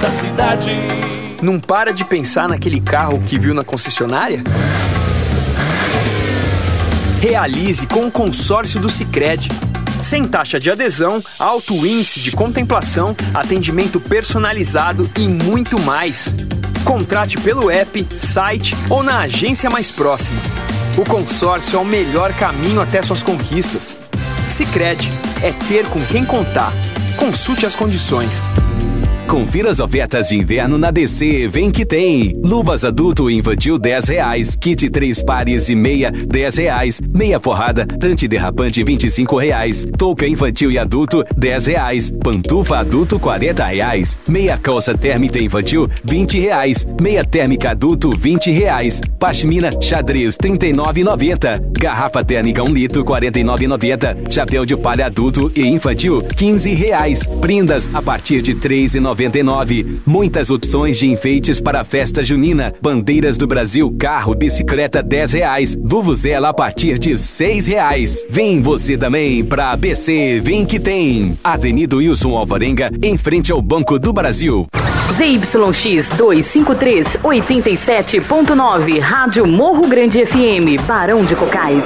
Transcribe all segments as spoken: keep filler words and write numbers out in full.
da cidade. Não para de pensar naquele carro que viu na concessionária? Realize com o consórcio do Sicredi. Sem taxa de adesão, alto índice de contemplação, atendimento personalizado e muito mais. Contrate pelo app, site ou na agência mais próxima. O consórcio é o melhor caminho até suas conquistas. Sicredi, é ter com quem contar. Consulte as condições. Confira as ofertas de inverno na D C Vem Que Tem. Luvas adulto e infantil dez reais. Kit três pares e meia dez reais. Meia forrada antiderrapante vinte e cinco reais. Touca infantil e adulto dez reais. Pantufa adulto quarenta reais. Meia calça térmica infantil vinte reais. Meia térmica adulto vinte reais. Pashmina xadrez trinta e nove reais e noventa centavos. Garrafa térmica um litro quarenta e nove reais e noventa centavos. Chapéu de palha adulto e infantil quinze reais. Prendas a partir de três reais e noventa e nove centavos. Muitas opções de enfeites para a festa junina. Bandeiras do Brasil, carro, bicicleta dez reais. Vuvuzela a partir de seis reais. Vem você também pra A B C Vem Que Tem. Avenida Wilson Alvarenga, em frente ao Banco do Brasil. Z Y X duzentos e cinquenta e três, oitenta e sete ponto nove, Rádio Morro Grande F M, Barão de Cocais.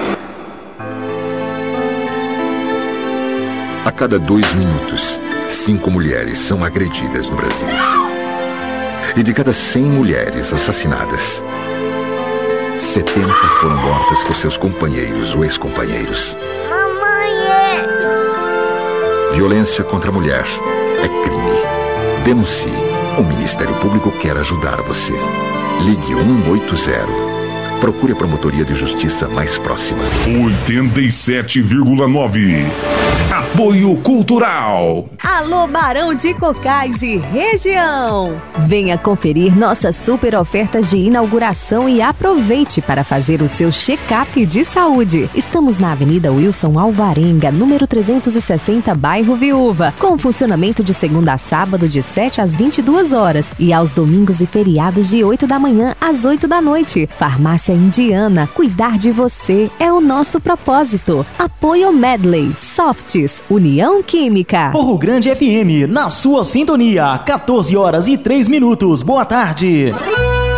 A cada dois minutos, cinco mulheres são agredidas no Brasil. E de cada cem mulheres assassinadas, setenta foram mortas por seus companheiros ou ex-companheiros. Mamãe é... Violência contra a mulher é crime. Denuncie. O Ministério Público quer ajudar você. Ligue um oito zero. Procure a Promotoria de Justiça mais próxima. oitenta e sete vírgula nove. Apoio Cultural. Alô, Barão de Cocais e região. Venha conferir nossas super ofertas de inauguração e aproveite para fazer o seu check-up de saúde. Estamos na Avenida Wilson Alvarenga, número trezentos e sessenta, bairro Viúva, com funcionamento de segunda a sábado de sete às vinte e duas horas e aos domingos e feriados de oito da manhã às oito da noite. Farmácia Indiana, cuidar de você é o nosso propósito. Apoio Medley, Softs, União Química. Morro Grande F M, na sua sintonia, quatorze horas e três minutos. Boa tarde.